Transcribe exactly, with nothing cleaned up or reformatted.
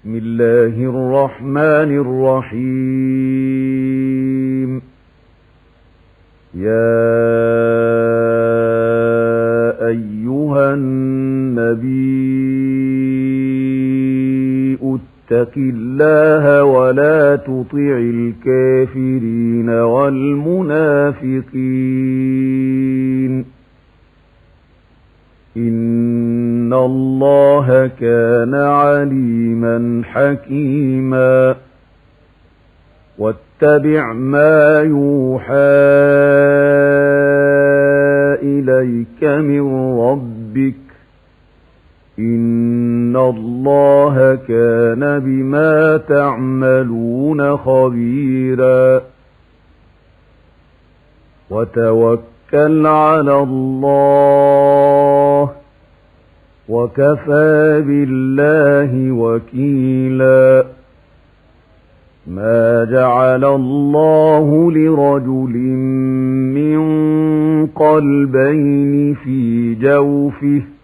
بسم الله الرحمن الرحيم يا أيها النبي اتق الله ولا تطع الكافرين والمنافقين إن الله كان عليما حكيما واتبع ما يوحى إليك من ربك إن الله كان بما تعملون خبيرا وتوكل على الله وكفى بالله وكيلا ما جعل الله لرجل من قلبين في جوفه